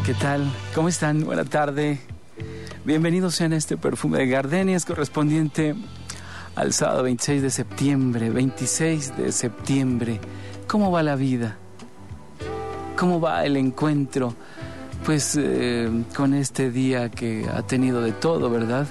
¿Qué tal? ¿Cómo están? Buena tarde. Bienvenidos sean a este perfume de gardenias correspondiente al sábado 26 de septiembre. 26 de septiembre. ¿Cómo va la vida? ¿Cómo va el encuentro? Pues con este día que ha tenido de todo, ¿verdad?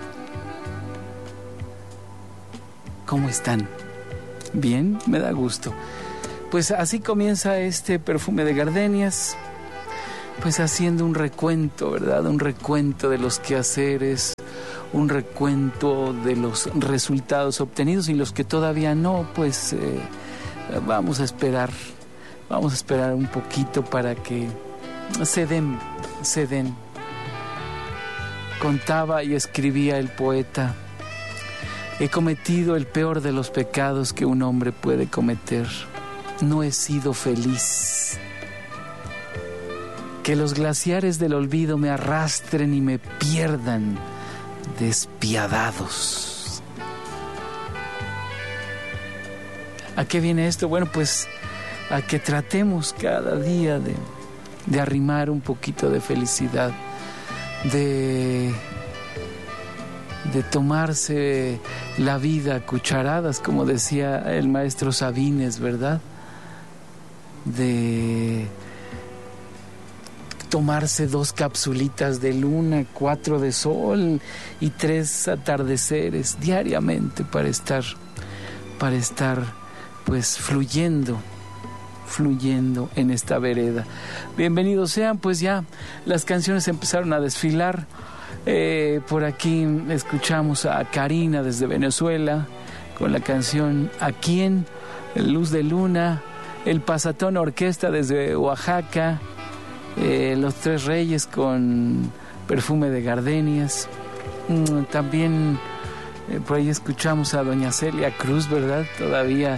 ¿Cómo están? ¿Bien? Me da gusto. Pues así comienza este perfume de gardenias, pues haciendo un recuento, ¿verdad? Un recuento de los quehaceres, un recuento de los resultados obtenidos y los que todavía no, pues vamos a esperar un poquito para que se den. Contaba y escribía el poeta: he cometido el peor de los pecados que un hombre puede cometer. No he sido feliz. Que los glaciares del olvido me arrastren y me pierdan despiadados. ¿A qué viene esto? Bueno, pues a que tratemos cada día de arrimar un poquito de felicidad, de tomarse la vida a cucharadas, como decía el maestro Sabines, ¿verdad? De tomarse 2 capsulitas de luna, 4 de sol y 3 atardeceres diariamente para estar pues fluyendo en esta vereda. Bienvenidos sean, pues ya las canciones empezaron a desfilar. Por aquí escuchamos a Karina desde Venezuela con la canción ¿A quién? Luz de Luna. El Pasatón Orquesta desde Oaxaca. Los Tres Reyes con Perfume de Gardenias. También por ahí escuchamos a doña Celia Cruz, ¿verdad? Todavía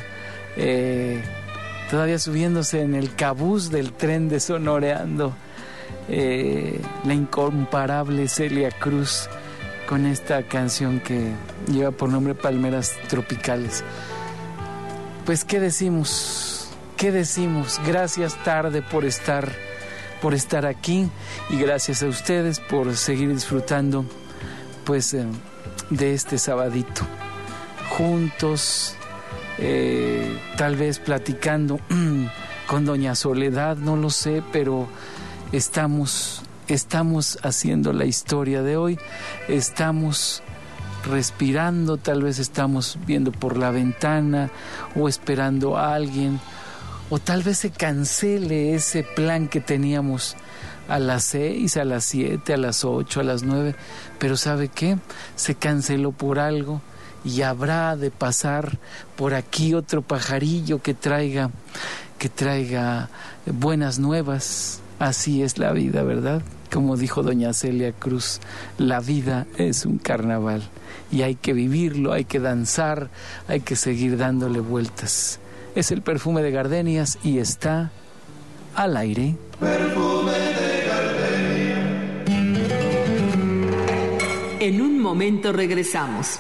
subiéndose en el cabús del tren de Sonoreando. La incomparable Celia Cruz con esta canción que lleva por nombre Palmeras Tropicales. Pues ¿qué decimos? Gracias tarde por estar aquí, y gracias a ustedes por seguir disfrutando pues de este sabadito juntos, tal vez platicando con doña Soledad, no lo sé, pero estamos haciendo la historia de hoy, estamos respirando, tal vez estamos viendo por la ventana o esperando a alguien, o tal vez se cancele ese plan que teníamos a las 6, a las 7, a las 8, a las 9, pero ¿sabe qué? Se canceló por algo y habrá de pasar por aquí otro pajarillo que traiga buenas nuevas. Así es la vida, ¿verdad? Como dijo doña Celia Cruz, la vida es un carnaval y hay que vivirlo, hay que danzar, hay que seguir dándole vueltas. Es el perfume de gardenias y está al aire. Perfume de gardenia. En un momento regresamos.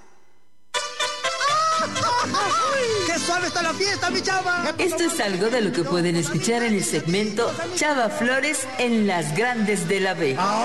¡Qué suave está la fiesta, mi chava! Esto es algo de lo que pueden escuchar en el segmento Chava Flores en Las Grandes de la B.